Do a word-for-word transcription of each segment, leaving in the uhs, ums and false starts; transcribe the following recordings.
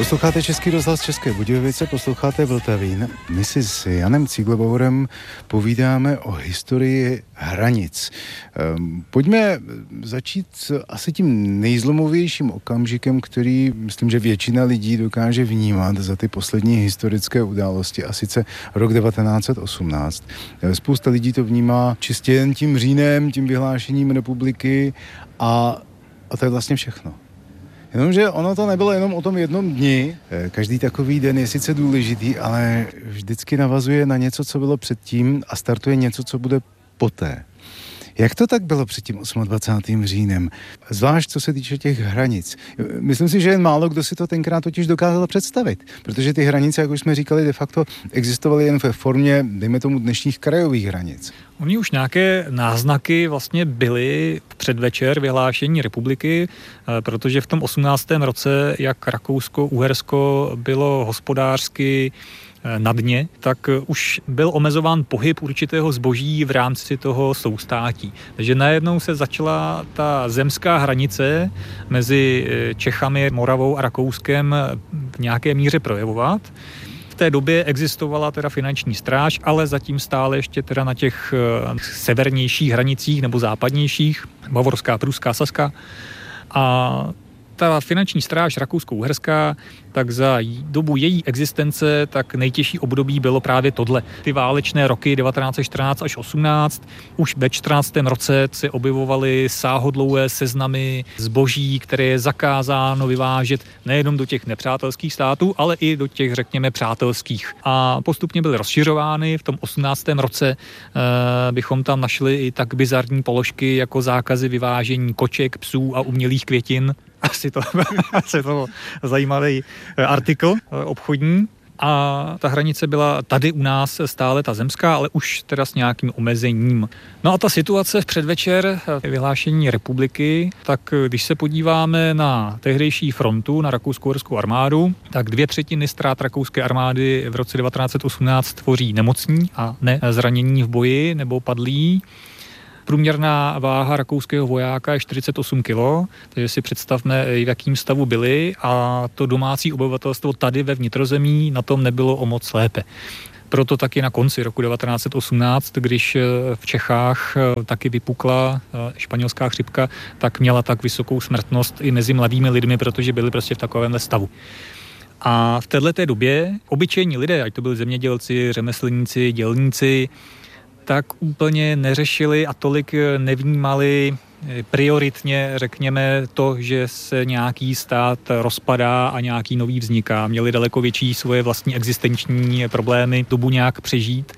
Posloucháte Český rozhlas České Budějovice, posloucháte Vltavín. My si s Janem Cíglebauerem povídáme o historii hranic. Pojďme začít asi tím nejzlomovějším okamžikem, který myslím, že většina lidí dokáže vnímat za ty poslední historické události, a sice rok devatenáct set osmnáct. Spousta lidí to vnímá čistě jen tím říjnem, tím vyhlášením republiky a, a to je vlastně všechno. Jenomže ono to nebylo jenom o tom jednom dni. Každý takový den je sice důležitý, ale vždycky navazuje na něco, co bylo předtím a startuje něco, co bude poté. Jak to tak bylo před tím dvacátým osmým říjnem? Zvlášť co se týče těch hranic. Myslím si, že jen málo kdo si to tenkrát totiž dokázal představit, protože ty hranice, jak už jsme říkali, de facto existovaly jen ve formě, dejme tomu, dnešních krajových hranic. Oni už nějaké náznaky vlastně byly předvečer vyhlášení republiky, protože v tom osmnáctém roce, jak Rakousko-Uhersko bylo hospodářsky na dně, tak už byl omezován pohyb určitého zboží v rámci toho soustátí. Takže najednou se začala ta zemská hranice mezi Čechami, Moravou a Rakouskem v nějaké míře projevovat. V té době existovala teda finanční stráž, ale zatím stále ještě teda na těch severnějších hranicích nebo západnějších, bavorská, pruská, saská. A ta finanční stráž rakousko-uherská, tak za dobu její existence tak nejtěžší období bylo právě tohle. Ty válečné roky devatenáct set čtrnáct až osmnáct, už ve čtrnáctém roce se objevovaly sáhodlouhé seznamy zboží, které je zakázáno vyvážet nejenom do těch nepřátelských států, ale i do těch, řekněme, přátelských. A postupně byly rozšiřovány. V tom osmnáctém roce e, bychom tam našli i tak bizarní položky jako zákazy vyvážení koček, psů a umělých květin. Asi to, asi to zajímavý artikl obchodní. A ta hranice byla tady u nás stále ta zemská, ale už teda s nějakým omezením. No a ta situace v předvečer vyhlášení republiky, tak když se podíváme na tehdejší frontu, na rakousko-uherskou armádu, tak dvě třetiny ztrát rakouské armády v roce devatenáct set osmnáct tvoří nemocní a ne zranění v boji nebo padlí. Průměrná váha rakouského vojáka je čtyřicet osm kilo, takže si představme, v jakým stavu byli, a to domácí obyvatelstvo tady ve vnitrozemí na tom nebylo o moc lépe. Proto taky na konci roku devatenáct set osmnáct, když v Čechách taky vypukla španělská chřipka, tak měla tak vysokou smrtnost i mezi mladými lidmi, protože byli prostě v takovémhle stavu. A v této době obyčejní lidé, ať to byli zemědělci, řemeslníci, dělníci, tak úplně neřešili a tolik nevnímali prioritně, řekněme, to, že se nějaký stát rozpadá a nějaký nový vzniká. Měli daleko větší svoje vlastní existenční problémy, dobu nějak přežít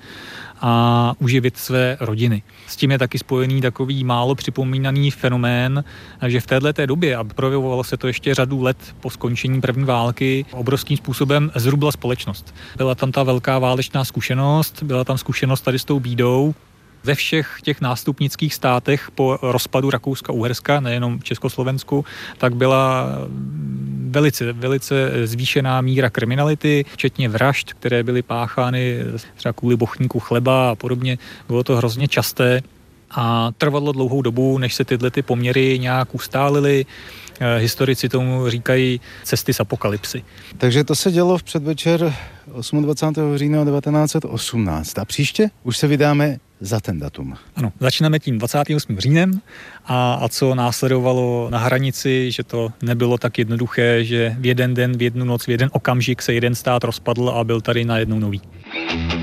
a uživit své rodiny. S tím je taky spojený takový málo připomínaný fenomén, že v této době, a projevovalo se to ještě řadu let po skončení první války, obrovským způsobem zrubla společnost. Byla tam ta velká válečná zkušenost, byla tam zkušenost tady s tou bídou. Ve všech těch nástupnických státech po rozpadu Rakouska-Uherska, nejenom v Československu, tak byla velice, velice zvýšená míra kriminality, včetně vražd, které byly páchány třeba kvůli bochníku chleba a podobně. Bylo to hrozně časté a trvalo dlouhou dobu, než se tyhle ty poměry nějak ustálily. Historici tomu říkají cesty z apokalypsy. Takže to se dělo v předvečer dvacátého osmého října devatenáct set osmnáct. A příště už se vydáme za ten datum. Ano, začneme tím dvacátým osmým říjnem a, a co následovalo na hranici, že to nebylo tak jednoduché, že v jeden den, v jednu noc, v jeden okamžik se jeden stát rozpadl a byl tady najednou nový.